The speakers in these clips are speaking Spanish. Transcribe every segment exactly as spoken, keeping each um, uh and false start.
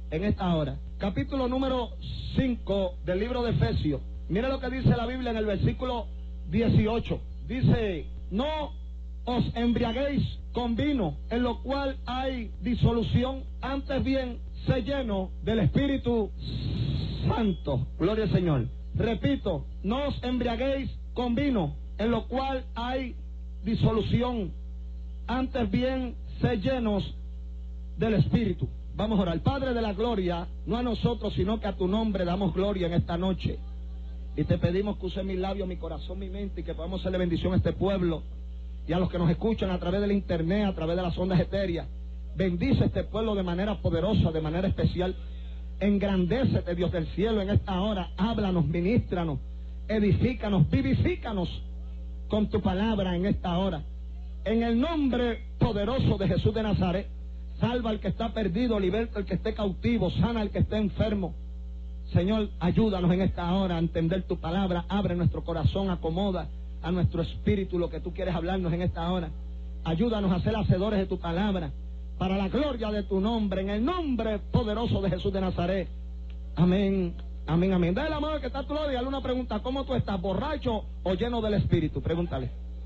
en esta hora. Capítulo número cinco del libro de Efesios. Mira lo que dice la Biblia en el versículo dieciocho. Dice: no os embriaguéis con vino, en lo cual hay disolución, antes bien, sé lleno del Espíritu Santo. Gloria al Señor. Repito, no os embriaguéis con vino, en lo cual hay disolución, antes bien, sé llenos del Espíritu. Vamos a orar. Padre de la gloria, no a nosotros, sino que a tu nombre damos gloria en esta noche. Y te pedimos que use mis labios, mi corazón, mi mente, y que podamos hacerle bendición a este pueblo y a los que nos escuchan a través del internet, a través de las ondas etéreas. Bendice este pueblo de manera poderosa, de manera especial. Engrandécete, Dios del cielo, en esta hora. Háblanos, ministranos, edifícanos, vivifícanos con tu palabra en esta hora. En el nombre poderoso de Jesús de Nazaret, salva al que está perdido, liberta al que esté cautivo, sana al que esté enfermo. Señor, ayúdanos en esta hora a entender tu palabra. Abre nuestro corazón, acomoda a nuestro espíritu lo que tú quieres hablarnos en esta hora. Ayúdanos a ser hacedores de tu palabra, para la gloria de tu nombre, en el nombre poderoso de Jesús de Nazaret. Amén, amén, amén. Dale la mano al que está a tu lado y dale una pregunta: ¿cómo tú estás, borracho o lleno del Espíritu? Pregúntale.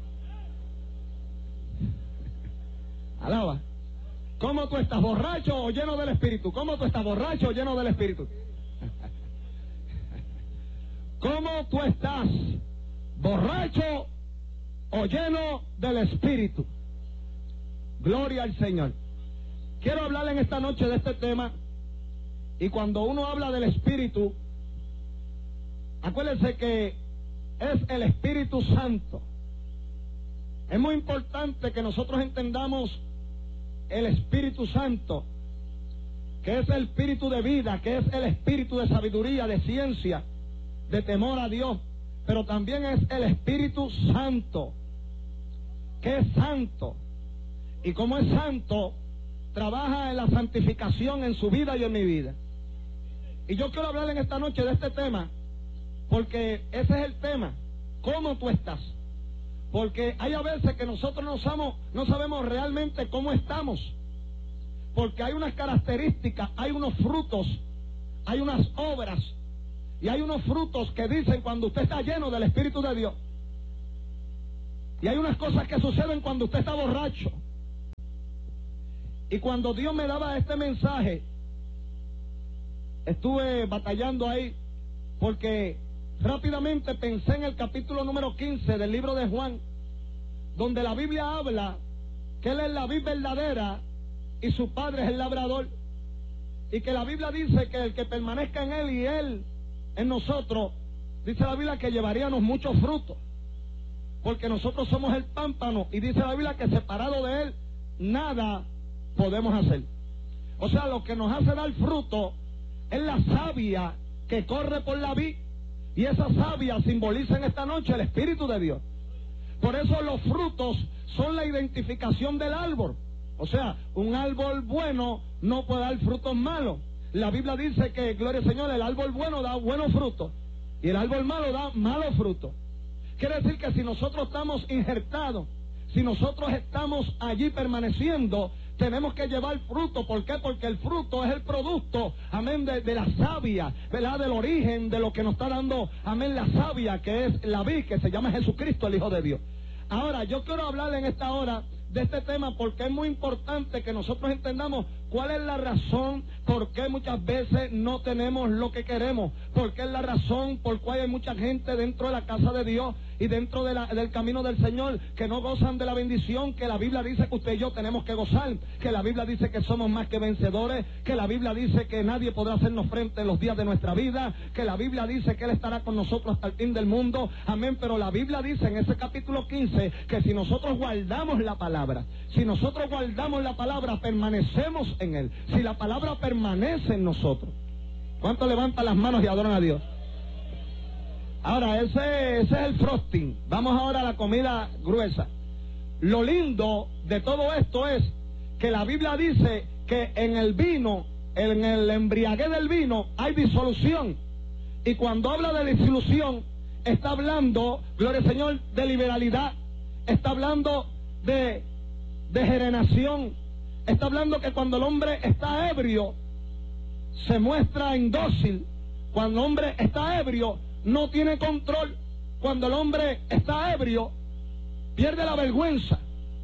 Alaba. ¿Cómo tú estás, borracho o lleno del Espíritu? ¿Cómo tú estás, borracho o lleno del Espíritu? ¿Cómo tú estás, borracho o lleno del Espíritu? Gloria al Señor. Quiero hablar en esta noche de este tema. Y cuando uno habla del Espíritu, acuérdense que es el Espíritu Santo. Es muy importante que nosotros entendamos el Espíritu Santo, que es el Espíritu de vida, que es el Espíritu de sabiduría, de ciencia, de temor a Dios, pero también es el Espíritu Santo, que es santo, y como es santo, trabaja en la santificación en su vida y en mi vida. Y yo quiero hablar en esta noche de este tema, porque ese es el tema: ¿cómo tú estás? Porque hay a veces que nosotros no sabemos, no sabemos realmente cómo estamos, porque hay unas características, hay unos frutos, hay unas obras, y hay unos frutos que dicen cuando usted está lleno del Espíritu de Dios. Y hay unas cosas que suceden cuando usted está borracho. Y cuando Dios me daba este mensaje, estuve batallando ahí, porque rápidamente pensé en el capítulo número quince del libro de Juan, donde la Biblia habla que Él es la vid verdadera y su Padre es el labrador, y que la Biblia dice que el que permanezca en Él y Él en nosotros, dice la Biblia que llevaríamos muchos frutos, porque nosotros somos el pámpano, y dice la Biblia que separado de Él nada podemos hacer. O sea, lo que nos hace dar fruto es la savia que corre por la vid, y esa savia simboliza en esta noche el Espíritu de Dios. Por eso los frutos son la identificación del árbol. O sea, un árbol bueno no puede dar frutos malos. La Biblia dice que, gloria al Señor, el árbol bueno da buenos frutos y el árbol malo da malos frutos. Quiere decir que si nosotros estamos injertados, si nosotros estamos allí permaneciendo, tenemos que llevar fruto. ¿Por qué? Porque el fruto es el producto, amén, de, de la savia, ¿verdad? Del origen de lo que nos está dando, amén, la savia, que es la vid, que se llama Jesucristo, el Hijo de Dios. Ahora, yo quiero hablar en esta hora de este tema porque es muy importante que nosotros entendamos cuál es la razón por qué muchas veces no tenemos lo que queremos, porque es la razón por cual hay mucha gente dentro de la casa de Dios y dentro de la, del camino del Señor que no gozan de la bendición que la Biblia dice que usted y yo tenemos que gozar, que la Biblia dice que somos más que vencedores, que la Biblia dice que nadie podrá hacernos frente en los días de nuestra vida, que la Biblia dice que Él estará con nosotros hasta el fin del mundo, amén. Pero la Biblia dice en ese capítulo quince que si nosotros guardamos la palabra, si nosotros guardamos la palabra, permanecemos en Él. Si la palabra permanece en nosotros, ¿cuánto levantan las manos y adoran a Dios? Ahora, ese, ese es el frosting. Vamos ahora a la comida gruesa. Lo lindo de todo esto es que la Biblia dice que en el vino, en el embriaguez del vino, hay disolución. Y cuando habla de disolución, está hablando, gloria al Señor, de liberalidad. Está hablando de, de generación. Está hablando que cuando el hombre está ebrio, se muestra indócil, cuando el hombre está ebrio, no tiene control. Cuando el hombre está ebrio, pierde la vergüenza.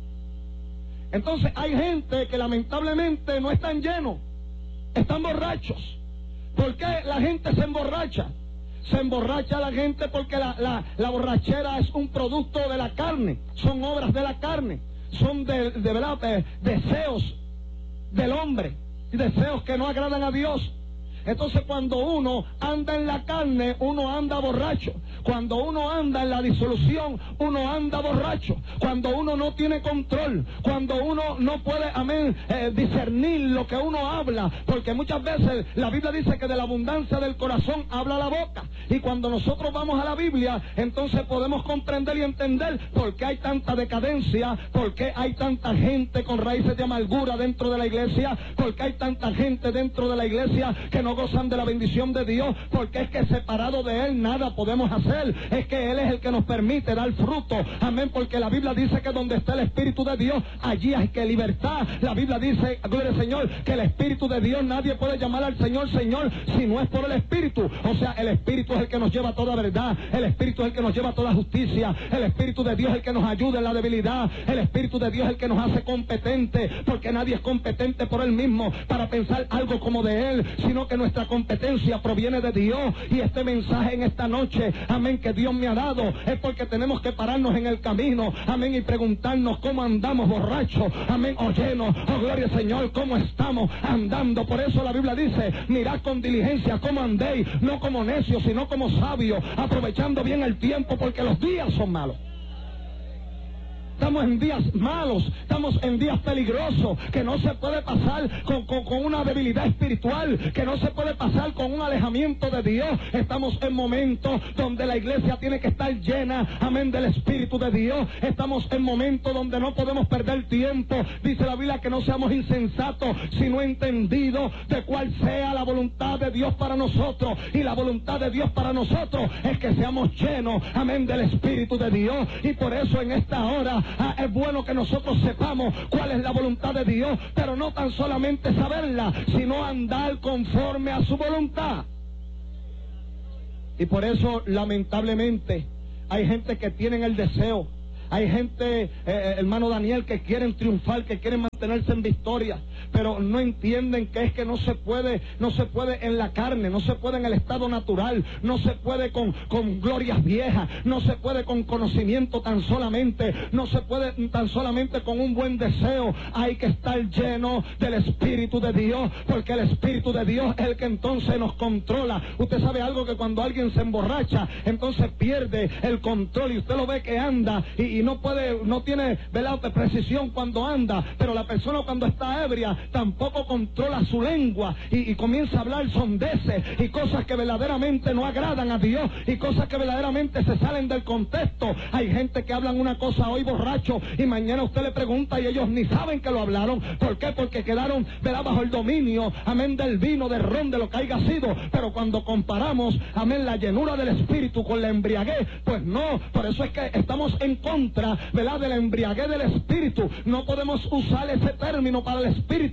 Entonces hay gente que lamentablemente no están llenos, están borrachos. ¿Por qué la gente se emborracha? Se emborracha la gente porque la, la, la borrachera es un producto de la carne, son obras de la carne, son de, de verdad de, deseos del hombre, y deseos que no agradan a Dios. Entonces cuando uno anda en la carne, uno anda borracho. Cuando uno anda en la disolución, uno anda borracho. Cuando uno no tiene control, cuando uno no puede, amén, eh, discernir lo que uno habla, porque muchas veces la Biblia dice que de la abundancia del corazón habla la boca. Y cuando nosotros vamos a la Biblia, entonces podemos comprender y entender por qué hay tanta decadencia, por qué hay tanta gente con raíces de amargura dentro de la iglesia, por qué hay tanta gente dentro de la iglesia que no gozan de la bendición de Dios, porque es que separado de Él nada podemos hacer. Es que Él es el que nos permite dar fruto, amén, porque la Biblia dice que donde está el Espíritu de Dios, allí hay que libertad. La Biblia dice, gloria al Señor, que el Espíritu de Dios, nadie puede llamar al Señor Señor si no es por el Espíritu. O sea, el Espíritu es el que nos lleva a toda verdad, el Espíritu es el que nos lleva a toda justicia, el Espíritu de Dios es el que nos ayuda en la debilidad, el Espíritu de Dios es el que nos hace competente, porque nadie es competente por Él mismo para pensar algo como de Él, sino que nuestra competencia proviene de Dios. Y este mensaje en esta noche, amén, que Dios me ha dado, es porque tenemos que pararnos en el camino, amén, y preguntarnos cómo andamos, borrachos, amén, o llenos, oh gloria al Señor, cómo estamos andando. Por eso la Biblia dice, mirad con diligencia cómo andéis, no como necios, sino como sabios, aprovechando bien el tiempo, porque los días son malos. Estamos en días malos, estamos en días peligrosos, que no se puede pasar con, con, con una debilidad espiritual, que no se puede pasar con un alejamiento de Dios. Estamos en momentos donde la iglesia tiene que estar llena, amén, del Espíritu de Dios. Estamos en momentos donde no podemos perder tiempo. Dice la Biblia que no seamos insensatos, sino entendidos de cuál sea la voluntad de Dios para nosotros. Y la voluntad de Dios para nosotros es que seamos llenos, amén, del Espíritu de Dios. Y por eso en esta hora, Ah, es bueno que nosotros sepamos cuál es la voluntad de Dios, pero no tan solamente saberla, sino andar conforme a su voluntad. Y por eso, lamentablemente, hay gente que tienen el deseo, hay gente, eh, hermano Daniel, que quieren triunfar, que quieren mantenerse en victoria, pero no entienden que es que no se puede, no se puede en la carne, no se puede en el estado natural, no se puede con, con glorias viejas, no se puede con conocimiento tan solamente, no se puede tan solamente con un buen deseo. Hay que estar lleno del Espíritu de Dios, porque el Espíritu de Dios es el que entonces nos controla. Usted sabe algo, que cuando alguien se emborracha, entonces pierde el control, y usted lo ve que anda y, y no puede, no tiene, ¿verdad?, precisión cuando anda. Pero la persona cuando está ebria tampoco controla su lengua y, y comienza a hablar sondeces y cosas que verdaderamente no agradan a Dios, y cosas que verdaderamente se salen del contexto. Hay gente que hablan una cosa hoy borracho y mañana usted le pregunta y ellos ni saben que lo hablaron. ¿Por qué? Porque quedaron, ¿verdad?, bajo el dominio, amén, del vino, del ron, de lo que haya sido. Pero cuando comparamos, amén, la llenura del Espíritu con la embriaguez, pues no. Por eso es que estamos en contra, ¿verdad?, de la embriaguez del Espíritu. No podemos usar ese término para el Espíritu,